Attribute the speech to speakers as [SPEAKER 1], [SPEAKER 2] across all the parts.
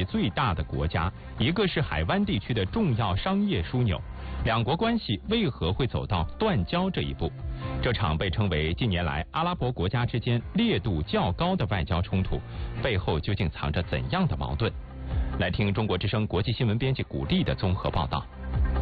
[SPEAKER 1] 最大的国家，一个是海湾地区的重要商业枢纽，两国关系为何会走到断交这一步？这场被称为近年来阿拉伯国家之间烈度较高的外交冲突，背后究竟藏着怎样的矛盾？来听中国之声国际新闻编辑古丽的综合报道。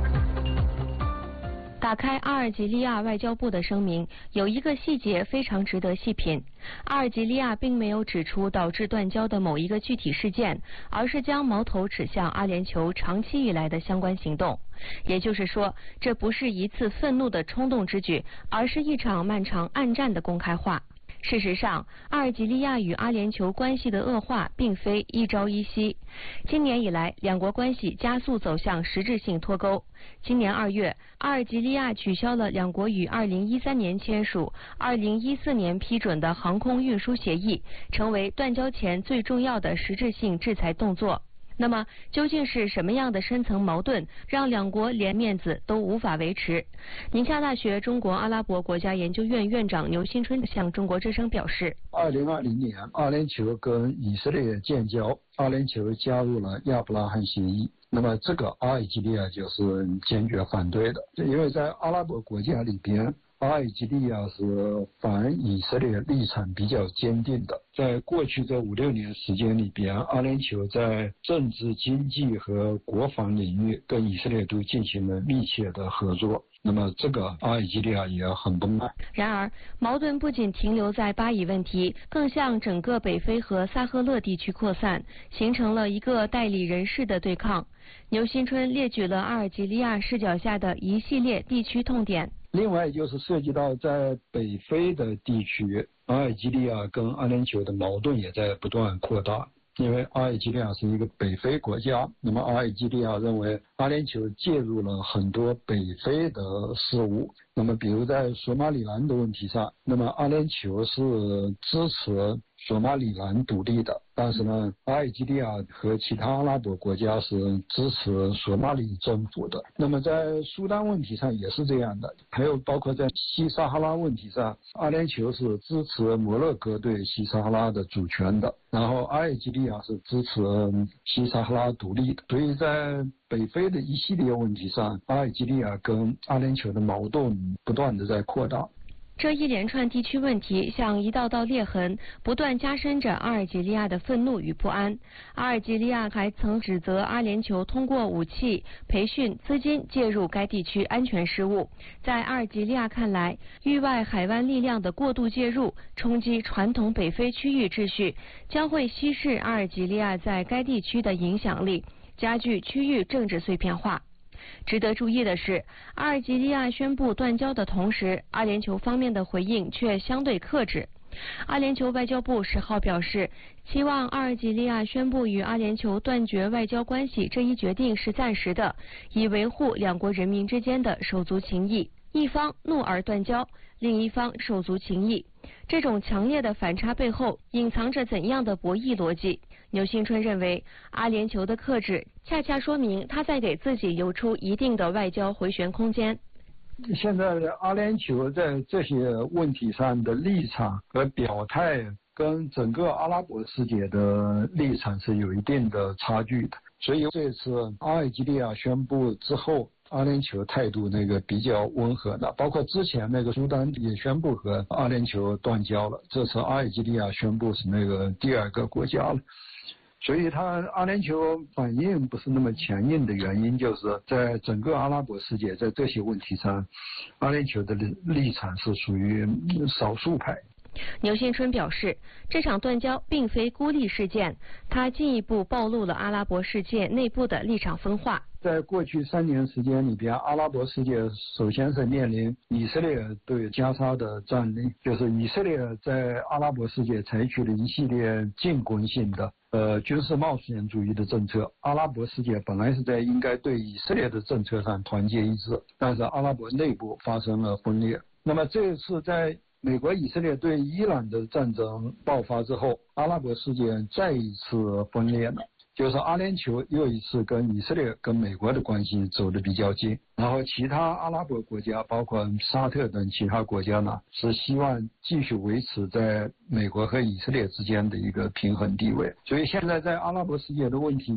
[SPEAKER 2] 打开阿尔及利亚外交部的声明，有一个细节非常值得细品。阿尔及利亚并没有指出导致断交的某一个具体事件，而是将矛头指向阿联酋长期以来的相关行动。也就是说，这不是一次愤怒的冲动之举，而是一场漫长暗战的公开化。事实上，阿尔及利亚与阿联酋关系的恶化并非一朝一夕。今年以来，两国关系加速走向实质性脱钩。今年2月，阿尔及利亚取消了两国于2013年签署、2014年批准的航空运输协议，成为断交前最重要的实质性制裁动作。那么，究竟是什么样的深层矛盾，让两国连面子都无法维持？宁夏大学中国阿拉伯国家研究院院长牛新春向中国之声表示
[SPEAKER 3] ：2020年，阿联酋跟以色列建交，阿联酋加入了亚伯拉罕协议。那么，这个阿尔及利亚就是坚决反对的，因为在阿拉伯国家里边，阿尔及利亚是反以色列立场比较坚定的。在过去这5-6年时间里边，阿联酋在政治、经济和国防领域跟以色列都进行了密切的合作。那么这个阿尔及利亚也很不满。
[SPEAKER 2] 然而，矛盾不仅停留在巴以问题，更向整个北非和萨赫勒地区扩散，形成了一个代理人式的对抗。牛新春列举了阿尔及利亚视角下的一系列地区痛点。
[SPEAKER 3] 另外就是涉及到在北非的地区，阿尔及利亚跟阿联酋的矛盾也在不断扩大。因为阿尔及利亚是一个北非国家，那么阿尔及利亚认为阿联酋介入了很多北非的事务。那么比如在索马里兰的问题上，那么阿联酋是支持索马里兰独立的，但是呢，阿尔及利亚和其他阿拉伯国家是支持索马里政府的。那么在苏丹问题上也是这样的，还有包括在西撒哈拉问题上，阿联酋是支持摩洛哥对西撒哈拉的主权的，然后阿尔及利亚是支持西撒哈拉独立的。所以在北非的一系列问题上，阿尔及利亚跟阿联酋的矛盾不断的在扩大。
[SPEAKER 2] 这一连串地区问题像一道道裂痕，不断加深着阿尔及利亚的愤怒与不安。阿尔及利亚还曾指责阿联酋通过武器、培训、资金介入该地区安全事务。在阿尔及利亚看来，域外海湾力量的过度介入，冲击传统北非区域秩序，将会稀释阿尔及利亚在该地区的影响力，加剧区域政治碎片化。值得注意的是，阿尔及利亚宣布断交的同时，阿联酋方面的回应却相对克制。阿联酋外交部10号表示，期望阿尔及利亚宣布与阿联酋断绝外交关系这一决定是暂时的，以维护两国人民之间的手足情谊。一方怒而断交，另一方手足情谊，这种强烈的反差背后隐藏着怎样的博弈逻辑？牛新春认为，阿联酋的克制恰恰说明他在给自己留出一定的外交回旋空间。
[SPEAKER 3] 现在的阿联酋在这些问题上的立场和表态，跟整个阿拉伯世界的立场是有一定的差距的。所以这次阿尔及利亚宣布之后，阿联酋态度比较温和的，包括之前苏丹也宣布和阿联酋断交了，这次阿尔及利亚宣布是第2个国家了。所以阿联酋反应不是那么强硬的原因，就是在整个阿拉伯世界，在这些问题上，阿联酋的立场是属于少数派。
[SPEAKER 2] 牛新春表示，这场断交并非孤立事件，它进一步暴露了阿拉伯世界内部的立场分化。
[SPEAKER 3] 在过去3年时间里边，阿拉伯世界首先是面临以色列对加沙的占领，就是以色列在阿拉伯世界采取了一系列进攻性的军事冒险主义的政策。阿拉伯世界本来是在应该对以色列的政策上团结一致，但是阿拉伯内部发生了分裂。那么这次在美国以色列对伊朗的战争爆发之后，阿拉伯世界再一次分裂了，就是阿联酋又一次跟以色列跟美国的关系走得比较近，然后其他阿拉伯国家包括沙特等其他国家呢，是希望继续维持在美国和以色列之间的一个平衡地位。所以现在在阿拉伯世界的问题